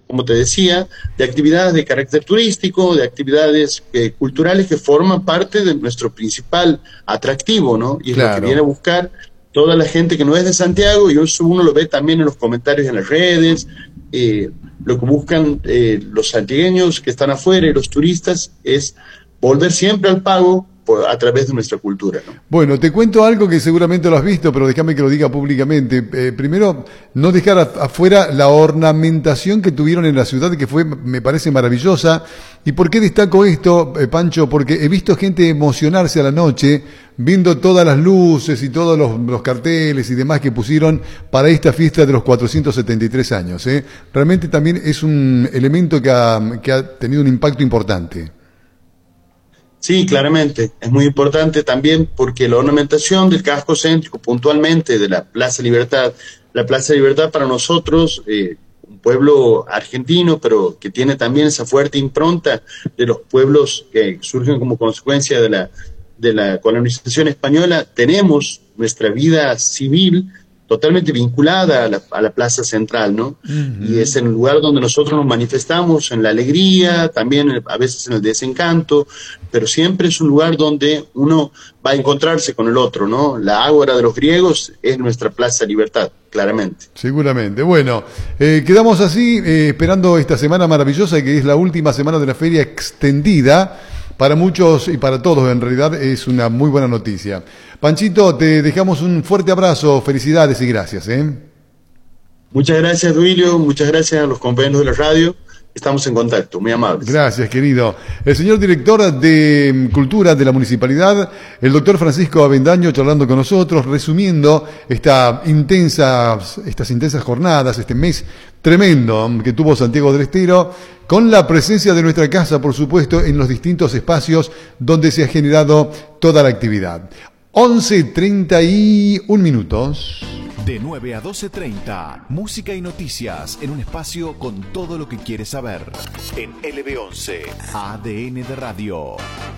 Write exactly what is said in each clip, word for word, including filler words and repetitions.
como te decía, de actividades de carácter turístico, de actividades eh, culturales que forman parte de nuestro principal atractivo, ¿no? Y es Claro. lo que viene a buscar toda la gente que no es de Santiago, y eso uno lo ve también en los comentarios en las redes. Eh, lo que buscan eh, los santiagueños que están afuera y los turistas es volver siempre al pago por, a través de nuestra cultura, ¿no? Bueno, te cuento algo que seguramente lo has visto, pero déjame que lo diga públicamente. Eh, primero, no dejar a- afuera la ornamentación que tuvieron en la ciudad, que fue, me parece maravillosa. ¿Y por qué destaco esto, eh, Pancho? Porque he visto gente emocionarse a la noche, viendo todas las luces y todos los, los carteles y demás que pusieron para esta fiesta de los cuatrocientos setenta y tres años. ¿eh? Realmente también es un elemento que ha, que ha tenido un impacto importante. Sí, claramente. Es muy importante también porque la ornamentación del casco céntrico, puntualmente de la Plaza Libertad, la Plaza Libertad para nosotros, eh, un pueblo argentino, pero que tiene también esa fuerte impronta de los pueblos que surgen como consecuencia de la, de la colonización española, tenemos nuestra vida civil totalmente vinculada a la, a la plaza central, ¿no? Uh-huh. Y es el lugar donde nosotros nos manifestamos en la alegría, también a veces en el desencanto, pero siempre es un lugar donde uno va a encontrarse con el otro, ¿no? La ágora de los griegos es nuestra Plaza Libertad, claramente. Seguramente. Bueno, eh, quedamos así eh, esperando esta semana maravillosa, que es la última semana de la feria extendida. Para muchos y para todos, en realidad, es una muy buena noticia. Panchito, te dejamos un fuerte abrazo, felicidades y gracias. ¿eh? Muchas gracias, Duilio, muchas gracias a los compañeros de la radio. Estamos en contacto, muy amables. Gracias, querido. El señor director de Cultura de la Municipalidad, el doctor Francisco Avendaño, charlando con nosotros, resumiendo esta intensa, estas intensas jornadas, este mes tremendo que tuvo Santiago del Estero, con la presencia de nuestra casa, por supuesto, en los distintos espacios donde se ha generado toda la actividad. once treinta y un minutos. De nueve a doce treinta, música y noticias en un espacio con todo lo que quieres saber. En L B once, A D N de Radio.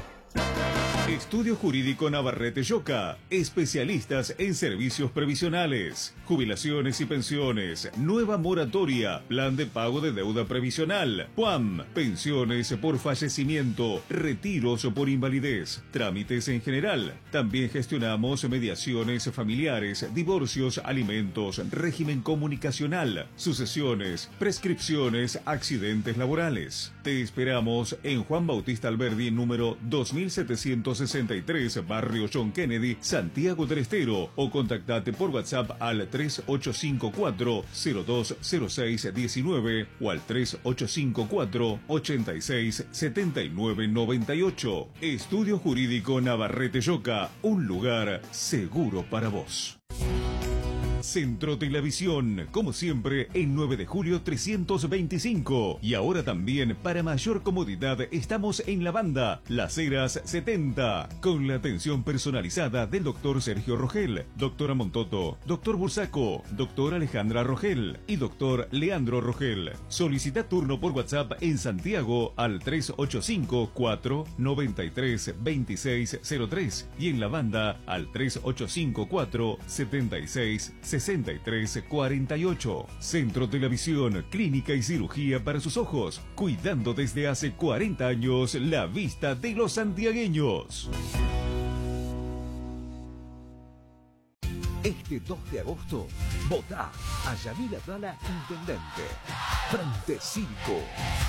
Estudio Jurídico Navarrete Lloca, especialistas en servicios previsionales, jubilaciones y pensiones, nueva moratoria, plan de pago de deuda previsional, P U A M, pensiones por fallecimiento, retiros por invalidez, trámites en general. También gestionamos mediaciones familiares, divorcios, alimentos, régimen comunicacional, sucesiones, prescripciones, accidentes laborales. Te esperamos en Juan Bautista Alberdi, número dos mil setecientos sesenta y tres, Barrio John Kennedy, Santiago del Estero, o contactate por WhatsApp al tres ocho cinco cuatro, cero dos cero seis uno nueve o al tres ocho cinco cuatro, ochenta y seis, setenta y nueve noventa y ocho. Estudio Jurídico Navarrete Lloca, un lugar seguro para vos. Centro Telavisión, como siempre, en nueve de julio trescientos veinticinco. Y ahora también, para mayor comodidad, estamos en la banda Las Heras setenta, con la atención personalizada del doctor Sergio Rogel, doctora Montoto, doctor Bursaco, doctora Alejandra Rogel y doctor Leandro Rogel. Solicita turno por WhatsApp en Santiago al tres ocho cinco cuatro nueve tres dos seis cero tres y en la banda al tres ocho cinco cuatro setenta y seis sesenta y tres cuarenta y ocho. Centro Telavisión, clínica y cirugía para sus ojos, cuidando desde hace cuarenta años la vista de los santiagueños. Este dos de agosto, votá a Yamil Abdala Intendente. Frente Cívico.